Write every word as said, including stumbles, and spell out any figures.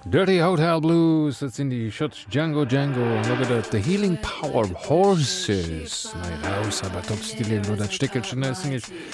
Dirty Hotel Blues, dat sind die Schotsch Django Django dat The Healing Power of Horses Nei raus aber top stil dat Stickelchen ich